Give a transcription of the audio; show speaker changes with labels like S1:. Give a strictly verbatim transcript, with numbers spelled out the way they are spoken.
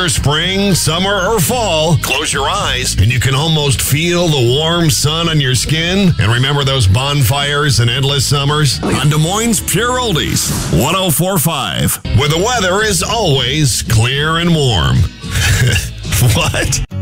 S1: winter, spring, summer, or fall, close your eyes and you can almost feel the warm sun on your skin. And remember those bonfires and endless summers? On Des Moines Pure Oldies, one oh four point five, where the weather is always clear and warm. What?